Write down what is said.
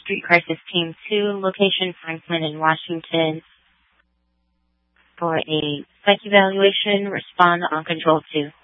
Street Crisis Team 2, location Franklin in Washington, for a psych evaluation. Respond on Control 2.